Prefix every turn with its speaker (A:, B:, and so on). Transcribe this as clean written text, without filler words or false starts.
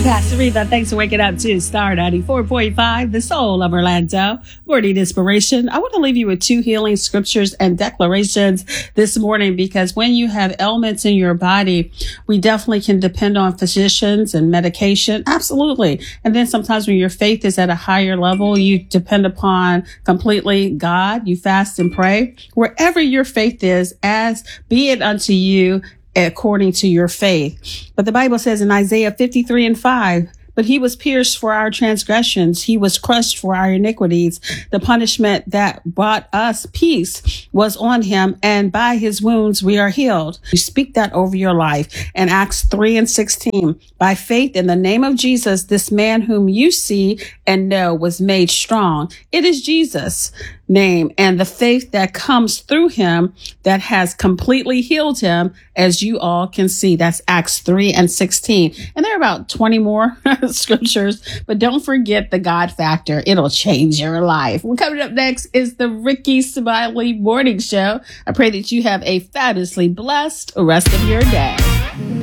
A: Pastor Reva, thanks for waking up to Star 94.5, the soul of Orlando. Morning inspiration. I want to leave you with 2 healing scriptures and declarations this morning, because when you have ailments in your body, we definitely can depend on physicians and medication. Absolutely. And then sometimes when your faith is at a higher level, you depend upon completely God. You fast and pray. Wherever your faith is, as be it unto you according to your faith. But the Bible says in Isaiah 53:5, but he was pierced for our transgressions. He was crushed for our iniquities. The punishment that brought us peace was on him, and by his wounds we are healed. You speak that over your life. And Acts 3:16, by faith in the name of Jesus, this man whom you see and know was made strong. It is Jesus' name and the faith that comes through him that has completely healed him, as you all can see. That's Acts 3:16. And there are about 20 more scriptures, but don't forget the God factor. It'll change your life. Well, coming up next is the Ricky Smiley Morning Show. I pray that you have a fabulously blessed rest of your day.